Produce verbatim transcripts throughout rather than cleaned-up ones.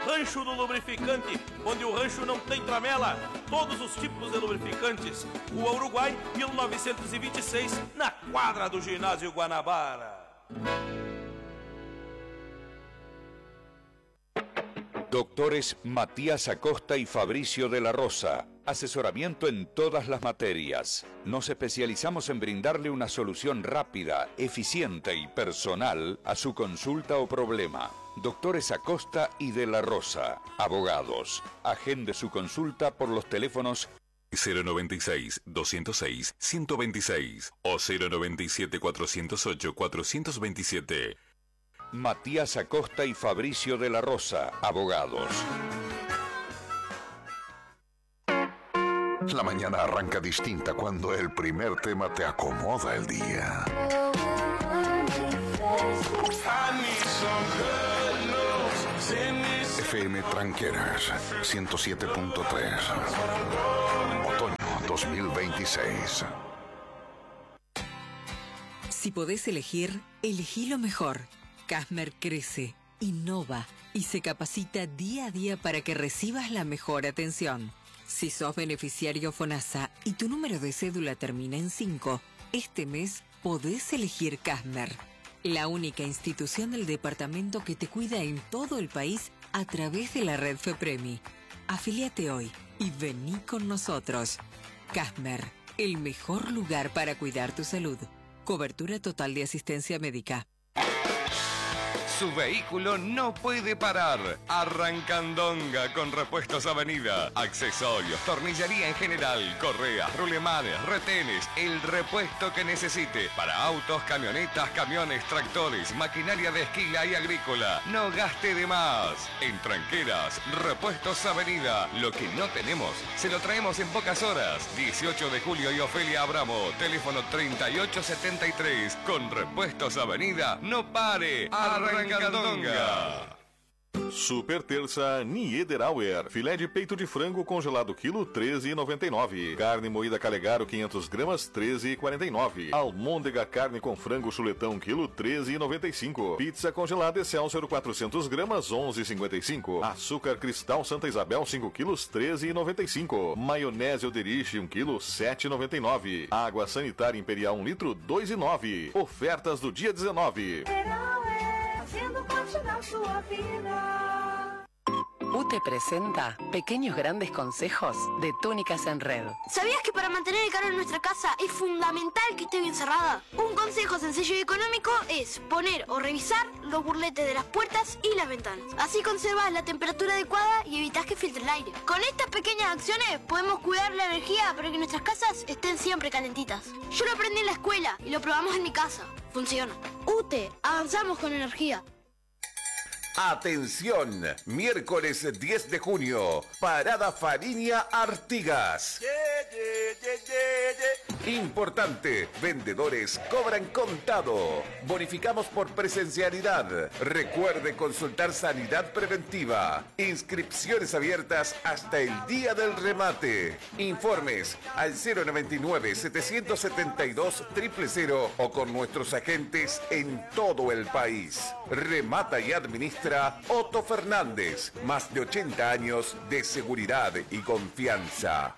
Rancho do Lubrificante, onde o rancho não tem tramela. Todos os tipos de lubrificantes. Rua Uruguai, mil novecentos e vinte e seis, na quadra do Ginásio Guanabara. Doctores Matías Acosta y Fabricio de la Rosa. Asesoramiento en todas las materias. Nos especializamos en brindarle una solución rápida, eficiente y personal a su consulta o problema. Doctores Acosta y de la Rosa. Abogados. Agende su consulta por los teléfonos cero noventa y seis, doscientos seis, ciento veintiséis o cero noventa y siete, cuatrocientos ocho, cuatrocientos veintisiete. Matías Acosta y Fabricio de la Rosa, abogados. La mañana arranca distinta cuando el primer tema te acomoda el día. F M Tranqueras ciento siete punto tres. Otoño dos mil veintiséis. Si podés elegir, elegí lo mejor. Casmer crece, innova y se capacita día a día para que recibas la mejor atención. Si sos beneficiario FONASA y tu número de cédula termina en cinco, este mes podés elegir Casmer, la única institución del departamento que te cuida en todo el país a través de la red FEPREMI. Afíliate hoy y vení con nosotros. Casmer, el mejor lugar para cuidar tu salud. Cobertura total de asistencia médica. Su vehículo no puede parar. Arrancandonga con Repuestos Avenida. Accesorios, tornillería en general, correas, rulemanes, retenes, el repuesto que necesite. Para autos, camionetas, camiones, tractores, maquinaria de esquila y agrícola. No gaste de más. En Tranqueras, Repuestos Avenida. Lo que no tenemos, se lo traemos en pocas horas. dieciocho de julio y Ofelia Abramo. Teléfono treinta y ocho setenta y tres. Con Repuestos Avenida, no pare. Arrancandonga. Super terça Niederauer. Filé de peito de frango congelado quilo treze e noventa e nove. Carne moída Calegaro quinhentas gramas treze e quarenta e nove. Almôndega carne com frango chuletão quilo treze e noventa e cinco. Pizza congelada Excelsior quatrocentas gramas onze e cinquenta e cinco. Açúcar cristal Santa Isabel cinco quilos treze e noventa e cinco. Maionese Oderich um quilo sete e noventa e nove. Água sanitária Imperial um litro dois e nove. Ofertas do dia dezenove. Haciendo parte da sua vida. U T E presenta Pequeños Grandes Consejos de Túnicas en Red. ¿Sabías que para mantener el calor en nuestra casa es fundamental que esté bien cerrada? Un consejo sencillo y económico es poner o revisar los burletes de las puertas y las ventanas. Así conservas la temperatura adecuada y evitas que filtre el aire. Con estas pequeñas acciones podemos cuidar la energía para que nuestras casas estén siempre calentitas. Yo lo aprendí en la escuela y lo probamos en mi casa. Funciona. U T E, avanzamos con energía. Atención, miércoles diez de junio, Parada Fariña Artigas. Importante, vendedores cobran contado. Bonificamos por presencialidad. Recuerde consultar sanidad preventiva. Inscripciones abiertas hasta el día del remate. Informes al cero noventa y nueve, setecientos setenta y dos, cero cero cero o con nuestros agentes en todo el país. Remata y administra Otto Fernández. Más de ochenta años de seguridad y confianza.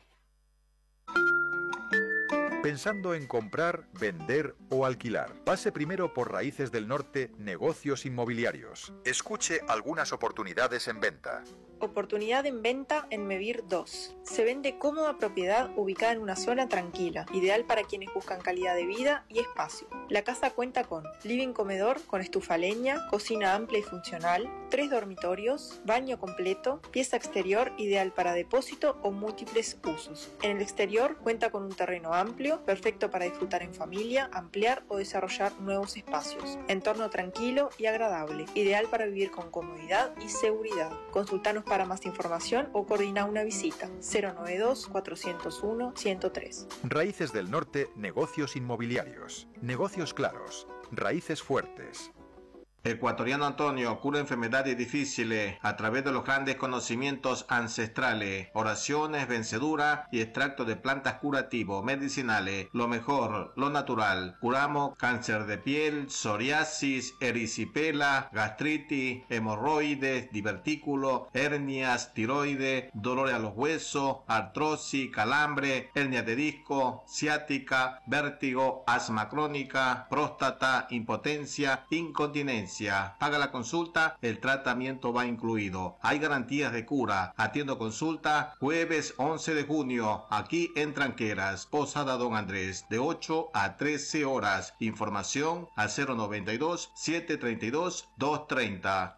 Pensando en comprar, vender o alquilar. Pase primero por Raíces del Norte Negocios Inmobiliarios. Escuche algunas oportunidades en venta. Oportunidad en venta en Mevir dos. Se vende cómoda propiedad ubicada en una zona tranquila, ideal para quienes buscan calidad de vida y espacio. La casa cuenta con living comedor con estufa a leña, cocina amplia y funcional, tres dormitorios, baño completo, pieza exterior ideal para depósito o múltiples usos. En el exterior cuenta con un terreno amplio, perfecto para disfrutar en familia, ampliar o desarrollar nuevos espacios. Entorno tranquilo y agradable, ideal para vivir con comodidad y seguridad. Consultanos para más información o coordina una visita. cero noventa y dos, cuatrocientos uno, ciento tres. Raíces del Norte Negocios Inmobiliarios. Negocios claros. Raíces fuertes. Ecuatoriano Antonio cura enfermedades difíciles a través de los grandes conocimientos ancestrales, oraciones, vencedura y extractos de plantas curativos, medicinales, lo mejor, lo natural. Curamos cáncer de piel, psoriasis, erisipela, gastritis, hemorroides, divertículos, hernias, tiroides, dolores a los huesos, artrosis, calambre, hernia de disco, ciática, vértigo, asma crónica, próstata, impotencia, incontinencia. Paga la consulta, el tratamiento va incluido. Hay garantías de cura. Atiendo consulta jueves once de junio, aquí en Tranqueras, Posada Don Andrés, de ocho a trece horas. Información al cero noventa y dos, setecientos treinta y dos, doscientos treinta.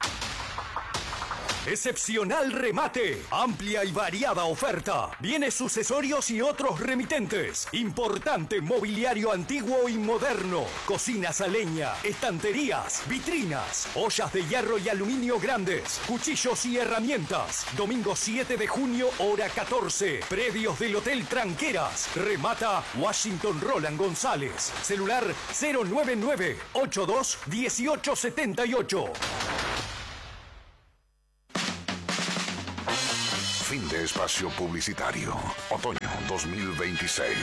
Excepcional remate, amplia y variada oferta, bienes sucesorios y otros remitentes, importante mobiliario antiguo y moderno, cocinas a leña, estanterías, vitrinas, ollas de hierro y aluminio grandes, cuchillos y herramientas. Domingo siete de junio, hora catorce, predios del Hotel Tranqueras. Remata Washington Roland González, celular cero nueve nueve, ochenta y dos, dieciocho setenta y ocho. Fin de espacio publicitario. Otoño dos mil veintiséis.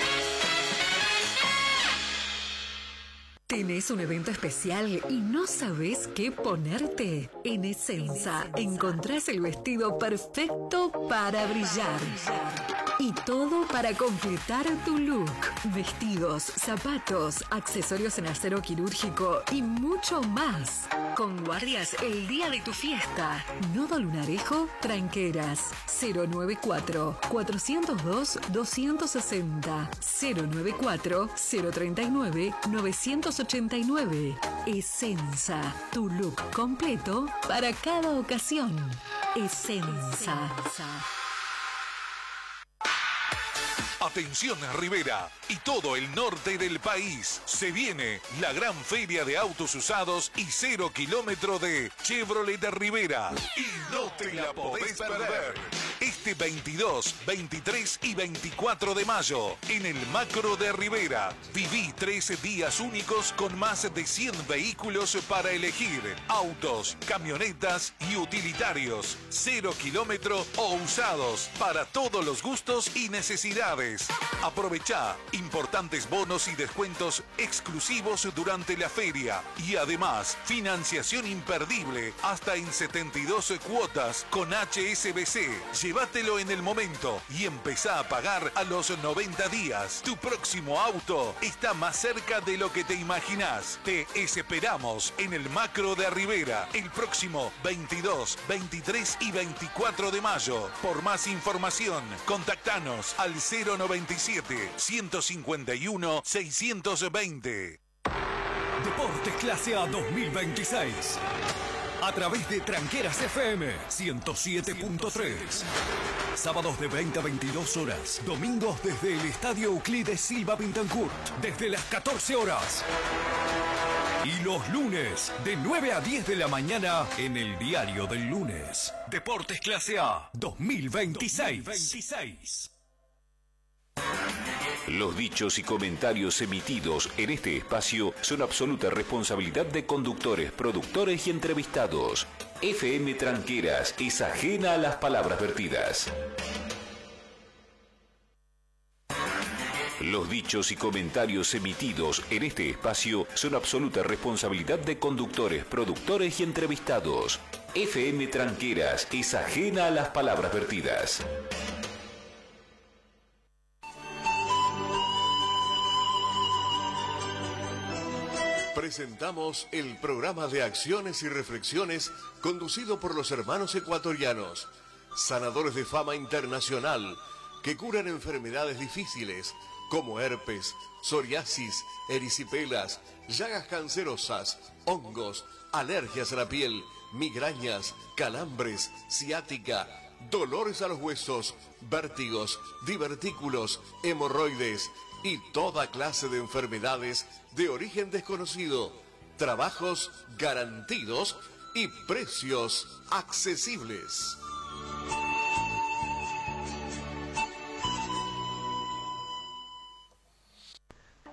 ¿Tenés un evento especial y no sabés qué ponerte? En Essenza encontrás el vestido perfecto para brillar. Y todo para completar tu look. Vestidos, zapatos, accesorios en acero quirúrgico y mucho más. Con guardias el día de tu fiesta. Nodo Lunarejo, Tranqueras. cero noventa y cuatro, cuatrocientos dos, doscientos sesenta. cero noventa y cuatro, cero treinta y nueve, novecientos ochenta y nueve. Essenza, tu look completo para cada ocasión. Essenza. Atención a Rivera y todo el norte del país. Se viene la gran feria de autos usados y cero kilómetro de Chevrolet de Rivera. Y no te la podés perder. Este veintidós, veintitrés y veinticuatro de mayo en el Macro de Rivera. Viví trece días únicos con más de cien vehículos para elegir. Autos, camionetas y utilitarios. Cero kilómetro o usados para todos los gustos y necesidades. Aprovecha importantes bonos y descuentos exclusivos durante la feria y además financiación imperdible hasta en setenta y dos cuotas con H S B C. Llévatelo en el momento y empezá a pagar a los noventa días. Tu próximo auto está más cerca de lo que te imaginás. Te esperamos en el Macro de Rivera el próximo veintidós, veintitrés y veinticuatro de mayo. Por más información, contactanos al cero noventa y siete, ciento cincuenta y uno, seiscientos veinte. Deportes Clase A dos mil veintiséis. A través de Tranqueras F M ciento siete punto tres. Sábados de veinte a veintidós horas. Domingos desde el Estadio Euclides Silva Pintancourt. Desde las catorce horas. Y los lunes de nueve a diez de la mañana en el Diario del Lunes. Deportes Clase A dos mil veintiséis. Los dichos y comentarios emitidos en este espacio son absoluta responsabilidad de conductores, productores y entrevistados. F M Tranqueras es ajena a las palabras vertidas. Los dichos y comentarios emitidos en este espacio son absoluta responsabilidad de conductores, productores y entrevistados. F M Tranqueras es ajena a las palabras vertidas. Presentamos el programa de acciones y reflexiones conducido por los hermanos ecuatorianos, sanadores de fama internacional, que curan enfermedades difíciles como herpes, psoriasis, erisipelas, llagas cancerosas, hongos, alergias a la piel, migrañas, calambres, ciática, dolores a los huesos, vértigos, divertículos, hemorroides y toda clase de enfermedades de origen desconocido, trabajos garantidos y precios accesibles.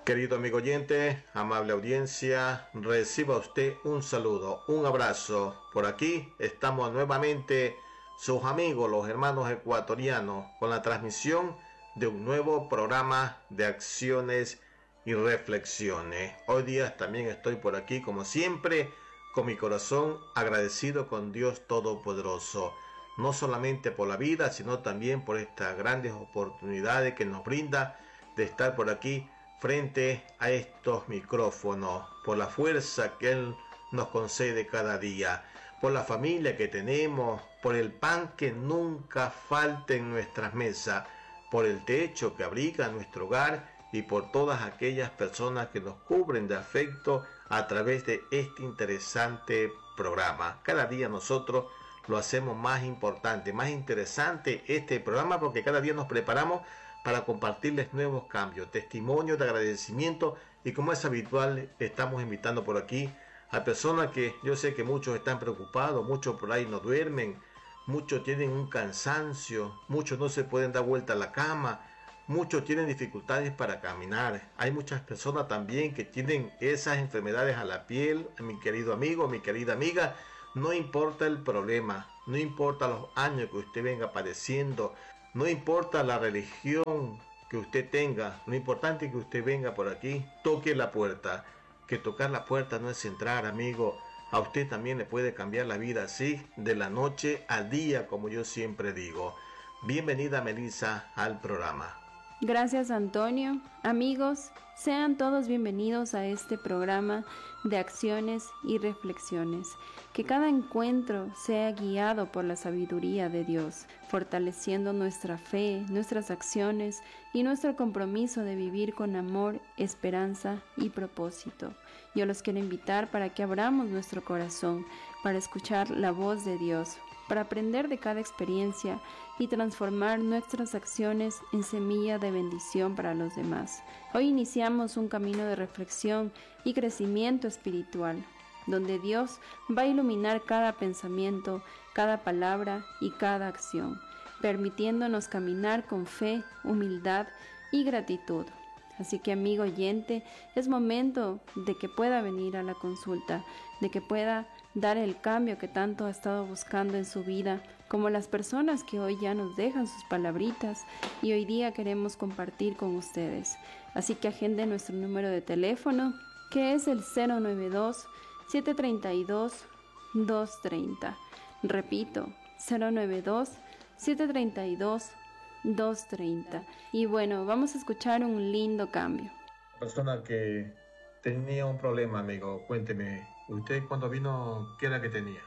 Querido amigo oyente, amable audiencia, reciba usted un saludo, un abrazo. Por aquí estamos nuevamente sus amigos, los hermanos ecuatorianos, con la transmisión de un nuevo programa de acciones y reflexiones. Hoy día también estoy por aquí, como siempre, con mi corazón agradecido con Dios Todopoderoso, no solamente por la vida, sino también por estas grandes oportunidades que nos brinda de estar por aquí frente a estos micrófonos, por la fuerza que Él nos concede cada día, por la familia que tenemos, por el pan que nunca falta en nuestras mesas, por el techo que abriga nuestro hogar y por todas aquellas personas que nos cubren de afecto a través de este interesante programa. Cada día nosotros lo hacemos más importante, más interesante este programa, porque cada día nos preparamos para compartirles nuevos cambios, testimonios de agradecimiento, y como es habitual estamos invitando por aquí a personas que yo sé que muchos están preocupados, muchos por ahí no duermen, muchos tienen un cansancio, muchos no se pueden dar vuelta a la cama, muchos tienen dificultades para caminar. Hay muchas personas también que tienen esas enfermedades a la piel. Mi querido amigo, mi querida amiga, no importa el problema, no importa los años que usted venga padeciendo, no importa la religión que usted tenga, lo importante es que usted venga por aquí, toque la puerta, que tocar la puerta no es entrar, amigo. A usted también le puede cambiar la vida así, de la noche al día, como yo siempre digo. Bienvenida, Melissa, al programa. Gracias, Antonio. Amigos, sean todos bienvenidos a este programa de acciones y reflexiones. Que cada encuentro sea guiado por la sabiduría de Dios, fortaleciendo nuestra fe, nuestras acciones y nuestro compromiso de vivir con amor, esperanza y propósito. Yo los quiero invitar para que abramos nuestro corazón, para escuchar la voz de Dios, para aprender de cada experiencia y transformar nuestras acciones en semilla de bendición para los demás. Hoy iniciamos un camino de reflexión y crecimiento espiritual, donde Dios va a iluminar cada pensamiento, cada palabra y cada acción, permitiéndonos caminar con fe, humildad y gratitud. Así que, amigo oyente, es momento de que pueda venir a la consulta, de que pueda dar el cambio que tanto ha estado buscando en su vida, como las personas que hoy ya nos dejan sus palabritas y hoy día queremos compartir con ustedes. Así que agenden nuestro número de teléfono, que es el cero nueve dos, siete tres dos, dos tres cero. Repito, cero nueve dos, siete tres dos, dos tres cero. Y bueno, vamos a escuchar un lindo cambio. Persona que tenía un problema, amigo, cuénteme, ¿usted cuando vino qué era que tenía?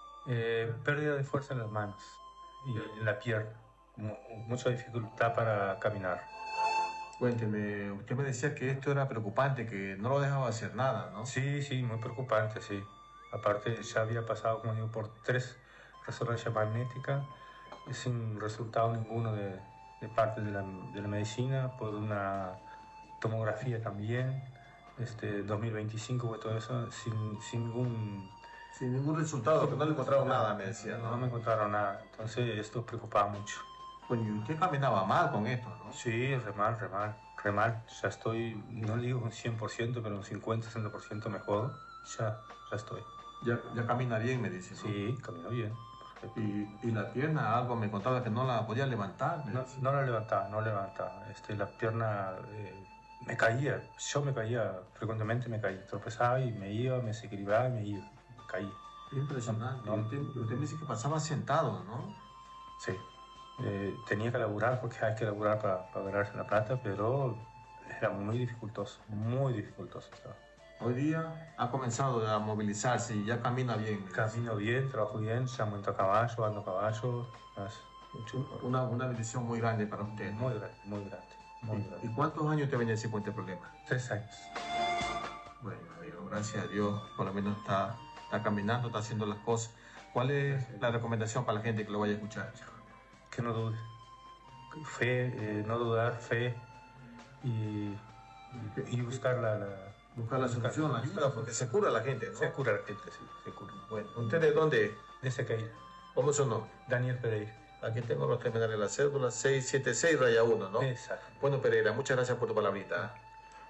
Eh, pérdida de fuerza en las manos y en la pierna, mucha dificultad para caminar. Cuénteme, usted me decía que esto era preocupante, que no lo dejaba hacer nada, ¿no? Sí, sí, muy preocupante, sí. Aparte, ya había pasado, como digo, por tres resonancias magnéticas sin resultado ninguno de, de parte de la, de la medicina, por una tomografía también, este, dos mil veinticinco, pues todo eso, sin, sin ningún... Sin ningún resultado, que no le encontraron nada, me decía, ¿no? No me encontraron nada, entonces esto preocupaba mucho. Bueno, y usted caminaba mal con esto, ¿no? Sí, re mal, re mal, re mal. Ya estoy, no le digo un cien por ciento, pero un cincuenta, sesenta por ciento mejor. Ya, ya estoy. Ya, ya camina bien, me dice, ¿no? Sí, camino bien. Y, y la pierna, algo me contaba que no la podía levantar. No, no la levantaba, no levantaba. Este, la pierna eh, me caía, yo me caía, frecuentemente me caía. Tropezaba y me iba, me desequilibraba y me iba, me caía. Impresionante. ¿No? Usted, usted me dice que pasaba sentado, ¿no? Sí. Eh, tenía que laburar porque hay que laburar para, para ganarse la plata, pero era muy dificultoso, muy dificultoso. Hoy día ha comenzado a movilizarse y ya camina bien. Camino bien, trabajo bien, ya monto a caballo, ando a caballo. Una, una bendición muy grande para usted, ¿no? Muy grande, muy grande. Muy ¿Y, grande. ¿Y cuántos años te venía así con este problema? Tres años. Bueno, amigo, gracias a Dios, por lo menos está, está caminando, está haciendo las cosas. ¿Cuál es la recomendación para la gente que lo vaya a escuchar? Que no dude. Fe, eh, no dudar, fe y, y buscar la, la, buscar la solución, la ayuda, porque se cura la gente, ¿no? Se cura la gente, sí, se cura. Bueno, ¿usted de dónde? De Sequeira. ¿Cómo es su nombre? Daniel Pereira. Aquí tengo los terminales de la cédula seis siete seis raya uno, ¿no? Exacto. Bueno, Pereira, muchas gracias por tu palabrita.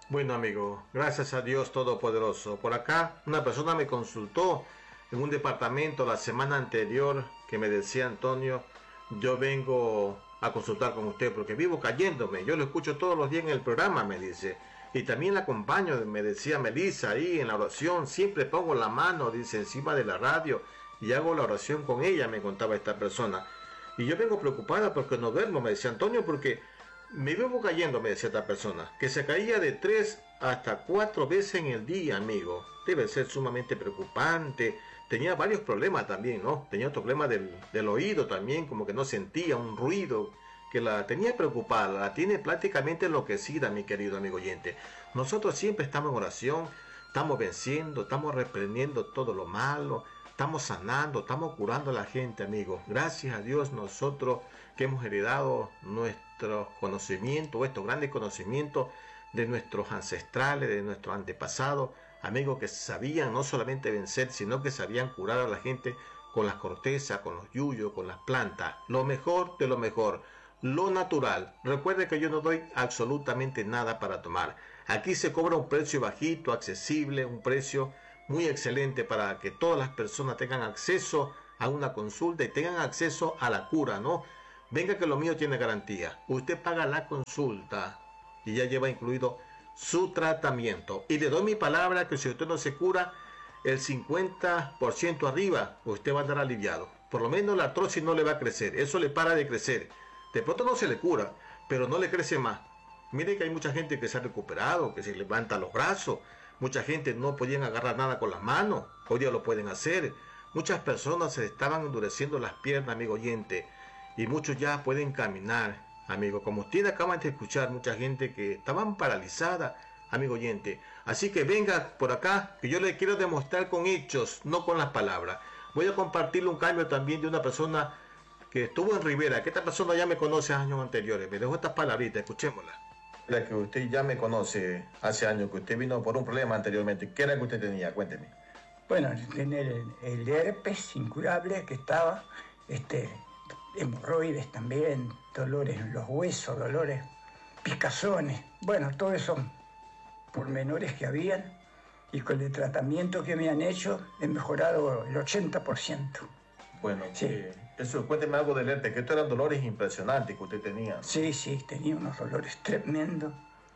Bueno, amigo, gracias a Dios Todopoderoso. Por acá, una persona me consultó en un departamento la semana anterior que me decía: Antonio, yo vengo a consultar con usted porque vivo cayéndome. Yo lo escucho todos los días en el programa, me dice. Y también la acompaño, me decía Melissa, ahí en la oración. Siempre pongo la mano, dice, encima de la radio y hago la oración con ella, me contaba esta persona. Y yo vengo preocupada porque no duermo, me decía Antonio, porque me vivo cayendo, me decía esta persona, que se caía de tres hasta cuatro veces en el día, amigo. Debe ser sumamente preocupante. Tenía varios problemas también, ¿no? Tenía otro problema del, del oído también, como que no sentía un ruido que la tenía preocupada, la tiene prácticamente enloquecida, mi querido amigo oyente. Nosotros siempre estamos en oración, estamos venciendo, estamos reprendiendo todo lo malo, estamos sanando, estamos curando a la gente, amigo. Gracias a Dios nosotros que hemos heredado nuestros conocimientos, estos grandes conocimientos de nuestros ancestrales, de nuestros antepasados, amigos que sabían no solamente vencer, sino que sabían curar a la gente con las cortezas, con los yuyos, con las plantas. Lo mejor de lo mejor, lo natural. Recuerde que yo no doy absolutamente nada para tomar. Aquí se cobra un precio bajito, accesible, un precio muy excelente para que todas las personas tengan acceso a una consulta y tengan acceso a la cura, ¿no? Venga que lo mío tiene garantía. Usted paga la consulta y ya lleva incluido su tratamiento. Y le doy mi palabra que si usted no se cura, el cincuenta por ciento arriba, usted va a andar aliviado. Por lo menos la artrosis no le va a crecer. Eso le para de crecer. De pronto no se le cura, pero no le crece más. Mire que hay mucha gente que se ha recuperado, que se levanta los brazos. Mucha gente no podían agarrar nada con las manos. Hoy día lo pueden hacer. Muchas personas se estaban endureciendo las piernas, amigo oyente. Y muchos ya pueden caminar, amigo. Como usted acaban de escuchar, mucha gente que estaban paralizada, amigo oyente. Así que venga por acá, que yo le quiero demostrar con hechos, no con las palabras. Voy a compartirle un cambio también de una persona que estuvo en Rivera, que esta persona ya me conoce años anteriores. Me dejó estas palabritas, escuchémoslas. La que usted ya me conoce hace años, que usted vino por un problema anteriormente. ¿Qué era que usted tenía? Cuénteme. Bueno, tener el, el herpes incurable que estaba, este, hemorroides también, dolores en los huesos, dolores, picazones. Bueno, todo eso pormenores que habían, y con el tratamiento que me han hecho he mejorado el ochenta por ciento. Bueno, sí. Eh, eso, cuénteme algo del herpes, que estos eran dolores impresionantes que usted tenía. Sí, sí, tenía unos dolores tremendos,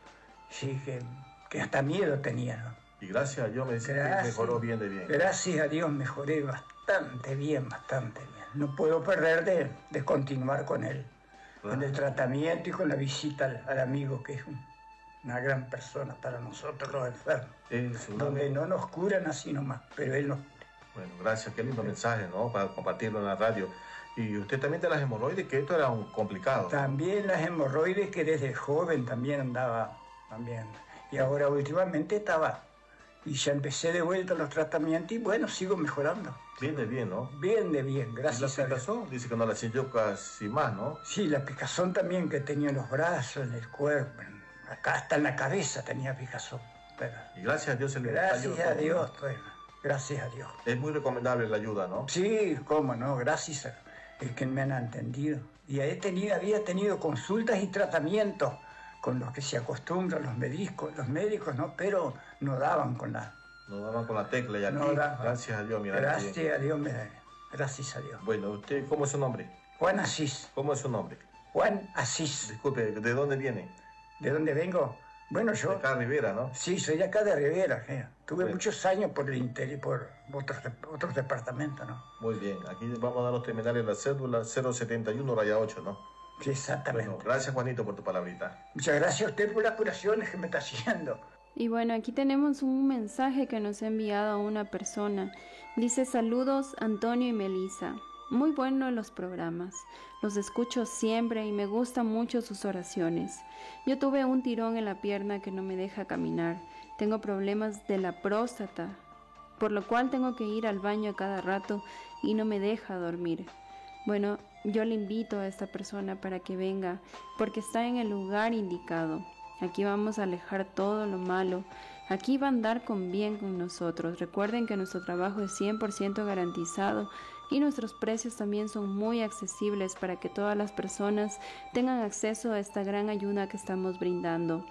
sí, que, que hasta miedo tenía, ¿no? Y gracias a Dios me dice que mejoró bien de bien. Gracias a Dios mejoré bastante bien, bastante bien. No puedo perder de, de continuar con él, claro, con el tratamiento y con la visita al, al amigo, que es un, una gran persona para nosotros los enfermos. Es donde no nos curan así nomás, pero él nos... Bueno, gracias, qué lindo mensaje, ¿no? Para compartirlo en la radio. Y usted también de las hemorroides, que esto era un complicado. También las hemorroides, que desde joven también andaba, también. Y ahora últimamente estaba, y ya empecé de vuelta los tratamientos y bueno, sigo mejorando. Bien de bien, ¿no? Bien de bien, gracias. ¿Y la picazón? Dice que no la sintió casi más, ¿no? Sí, la picazón también que tenía en los brazos, en el cuerpo, acá hasta en la cabeza tenía picazón. Pero... Y gracias a Dios se le Gracias a Dios, pues, gracias a Dios. Es muy recomendable la ayuda, ¿no? Sí, cómo no, gracias a el que me han entendido. Y he tenido, había tenido consultas y tratamientos con los que se acostumbran los médicos, los médicos, ¿no? Pero no daban con la... No daban con la tecla y aquí, no daban. Gracias a Dios, mira. Gracias bien. a Dios, me gracias a Dios. Bueno, usted, ¿cómo es su nombre? Juan Asís. ¿Cómo es su nombre? Juan Asís. Disculpe, ¿de dónde viene? ¿De dónde vengo? Bueno, yo... De acá de Rivera, ¿no? Sí, soy de acá de Rivera. ¿eh? Tuve bueno. muchos años por el interior, por otros, otros departamentos, ¿no? Muy bien. Aquí vamos a dar los terminales, la cédula cero setenta y uno raya ocho, ¿no? Sí, exactamente. Bueno, gracias, Juanito, por tu palabrita. Muchas gracias a usted por las curaciones que me está haciendo. Y bueno, aquí tenemos un mensaje que nos ha enviado una persona. Dice: saludos, Antonio y Melissa. Muy buenos los programas. Los escucho siempre y me gustan mucho sus oraciones. Yo tuve un tirón en la pierna que no me deja caminar. Tengo problemas de la próstata, por lo cual tengo que ir al baño a cada rato y no me deja dormir. Bueno, yo le invito a esta persona para que venga, porque está en el lugar indicado. Aquí vamos a alejar todo lo malo. Aquí va a andar con bien con nosotros. Recuerden que nuestro trabajo es cien por ciento garantizado y nuestros precios también son muy accesibles para que todas las personas tengan acceso a esta gran ayuda que estamos brindando.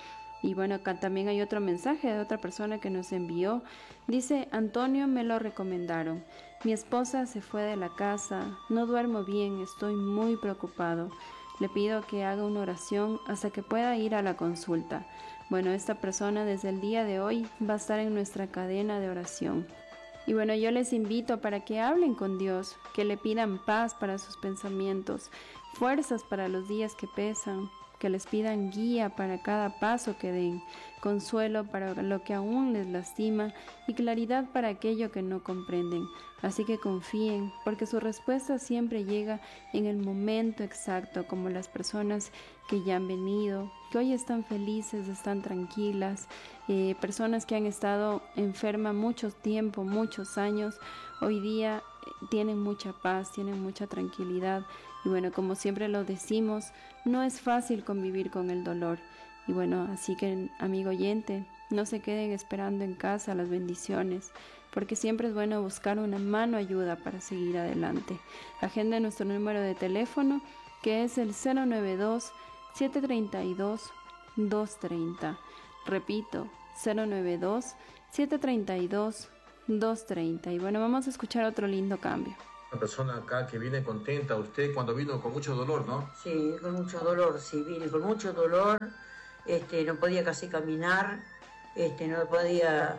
Y bueno, acá también hay otro mensaje de otra persona que nos envió. Dice: Antonio, me lo recomendaron. Mi esposa se fue de la casa, no duermo bien, estoy muy preocupado. Le pido que haga una oración hasta que pueda ir a la consulta. Bueno, esta persona desde el día de hoy va a estar en nuestra cadena de oración. Y bueno, yo les invito para que hablen con Dios, que le pidan paz para sus pensamientos, fuerzas para los días que pesan, que les pidan guía para cada paso que den, consuelo para lo que aún les lastima y claridad para aquello que no comprenden. Así que confíen, porque su respuesta siempre llega en el momento exacto, como las personas que ya han venido, que hoy están felices, están tranquilas, eh, personas que han estado enfermas mucho tiempo, muchos años, hoy día eh, tienen mucha paz, tienen mucha tranquilidad. Y bueno, como siempre lo decimos, no es fácil convivir con el dolor. Y bueno, así que, amigo oyente, no se queden esperando en casa las bendiciones, porque siempre es bueno buscar una mano ayuda para seguir adelante. Agenda nuestro número de teléfono, que es el cero nueve dos, siete tres dos, dos tres cero. Repito, cero nueve dos, siete tres dos, dos tres cero. Y bueno, vamos a escuchar otro lindo cambio. Una persona acá que viene contenta, usted cuando vino con mucho dolor, ¿no? Sí, con mucho dolor, sí, vine con mucho dolor, este, no podía casi caminar, este, no podía,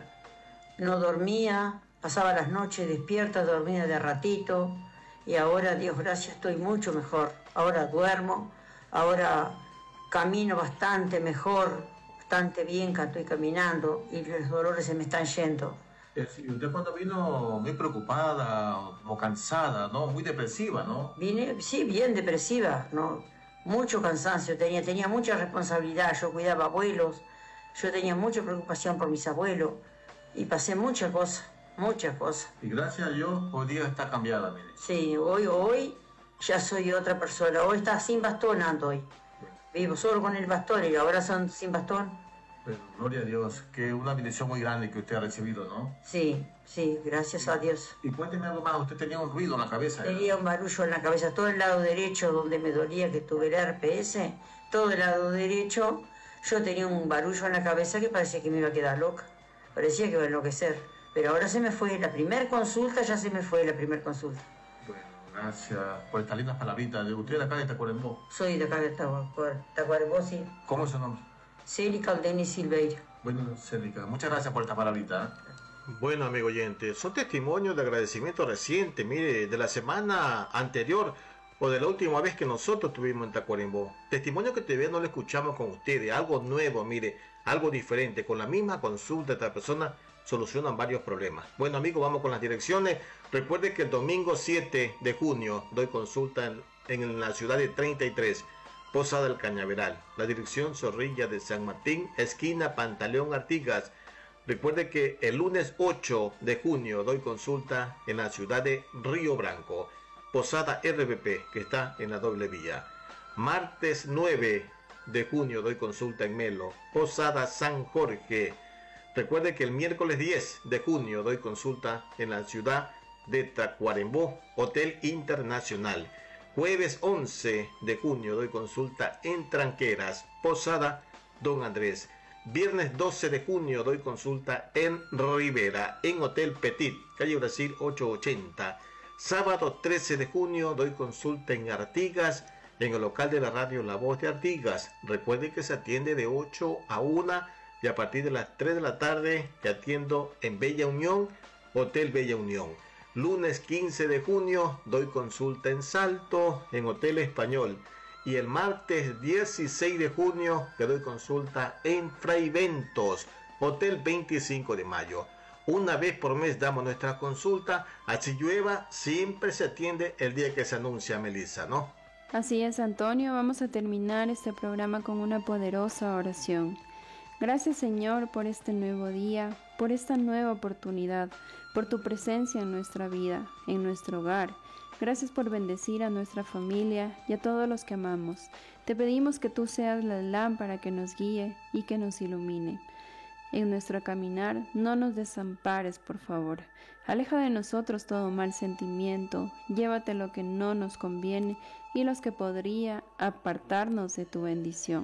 no dormía, pasaba las noches despierta, dormía de ratito, y ahora, Dios gracias, estoy mucho mejor. Ahora duermo, ahora camino bastante mejor, bastante bien que estoy caminando, y los dolores se me están yendo. Y usted cuando vino muy preocupada, como cansada, ¿no? Muy depresiva, ¿no? Vine, sí, bien depresiva, ¿no? Mucho cansancio tenía, tenía mucha responsabilidad, yo cuidaba abuelos, yo tenía mucha preocupación por mis abuelos, y pasé muchas cosas, muchas cosas. Y gracias a Dios, hoy día está cambiada, mire. Sí, hoy, hoy ya soy otra persona, hoy está sin bastón ando hoy. Vivo solo con el bastón y ahora son sin bastón. Pero, gloria a Dios, que una bendición muy grande que usted ha recibido, ¿no? Sí, sí, gracias a Dios. Y cuénteme algo más, usted tenía un ruido en la cabeza. Tenía ¿eh? un barullo en la cabeza, todo el lado derecho donde me dolía que tuve el herpes ese, todo el lado derecho, yo tenía un barullo en la cabeza que parecía que me iba a quedar loca, parecía que iba a enloquecer. Pero ahora se me fue, la primera consulta ya se me fue, la primera consulta. Bueno, gracias por estas lindas palabritas. ¿De usted de acá de Tacuarembó? Soy de acá de Tacuarembó, sí. ¿Cómo es su nombre? Célica Aldeni Silveira. Bueno, Célica, muchas gracias por esta palabrita. Bueno, amigo oyente, son testimonios de agradecimiento reciente, mire, de la semana anterior o de la última vez que nosotros estuvimos en Tacuarembó. Testimonio que todavía no lo escuchamos con ustedes, algo nuevo, mire, algo diferente. Con la misma consulta de esta persona solucionan varios problemas. Bueno, amigos, vamos con las direcciones. Recuerde que el domingo siete de junio doy consulta en, en la ciudad de treinta y tres. Posada del Cañaveral, la dirección Zorrilla de San Martín, esquina Pantaleón Artigas. Recuerde que el lunes ocho de junio doy consulta en la ciudad de Río Branco, Posada R B P, que está en la doble vía. Martes nueve de junio doy consulta en Melo, Posada San Jorge. Recuerde que el miércoles diez de junio doy consulta en la ciudad de Tacuarembó, Hotel Internacional. Jueves once de junio doy consulta en Tranqueras, Posada Don Andrés. Viernes doce de junio doy consulta en Rivera, en Hotel Petit, calle Brasil ochocientos ochenta. Sábado trece de junio doy consulta en Artigas, en el local de la radio La Voz de Artigas. Recuerde que se atiende de ocho a una y a partir de las tres de la tarde que atiendo en Bella Unión, Hotel Bella Unión. Lunes quince de junio doy consulta en Salto, en Hotel Español. Y el martes dieciséis de junio que doy consulta en Fraiventos, Hotel veinticinco de mayo. Una vez por mes damos nuestra consulta. Así llueva, siempre se atiende el día que se anuncia, Melissa, ¿no? Así es, Antonio. Vamos a terminar este programa con una poderosa oración. Gracias, Señor, por este nuevo día, por esta nueva oportunidad, por tu presencia en nuestra vida, en nuestro hogar. Gracias por bendecir a nuestra familia y a todos los que amamos. Te pedimos que tú seas la lámpara que nos guíe y que nos ilumine. En nuestro caminar, no nos desampares, por favor. Aleja de nosotros todo mal sentimiento, llévate lo que no nos conviene y los que podría apartarnos de tu bendición.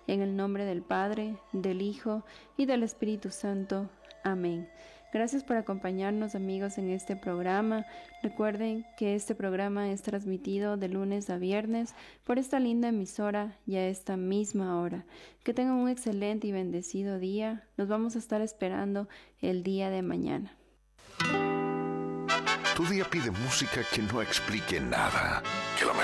En el nombre del Padre, del Hijo y del Espíritu Santo. Amén. Gracias por acompañarnos, amigos, en este programa. Recuerden que este programa es transmitido de lunes a viernes por esta linda emisora y a esta misma hora. Que tengan un excelente y bendecido día. Los vamos a estar esperando el día de mañana. Tu día pide música que no explique nada, que lo mejor